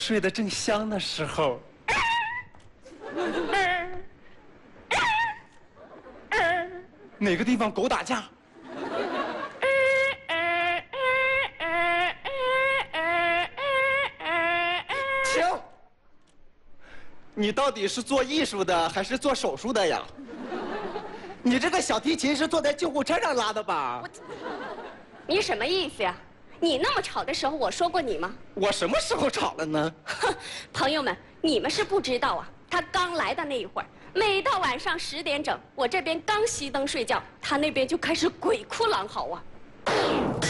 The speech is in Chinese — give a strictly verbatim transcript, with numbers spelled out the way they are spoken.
睡得正香的时候，哪个地方狗打架？停！你到底是做艺术的还是做手术的呀？你这个小提琴是坐在救护车上拉的吧？ 你什么意思呀？你那么吵的时候，我说过你吗？ 我什么时候吵了呢？ 哼，朋友们，你们是不知道啊，他刚来的那一会儿，每到晚上十点整，我这边刚熄灯睡觉，他那边就开始鬼哭狼嚎啊。